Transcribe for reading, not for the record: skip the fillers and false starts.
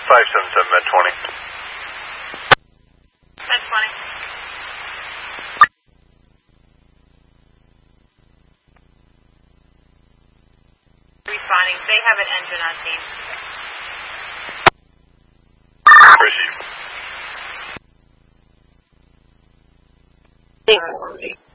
577 Med 20. Med 20. Responding. They have an engine on scene. Receive.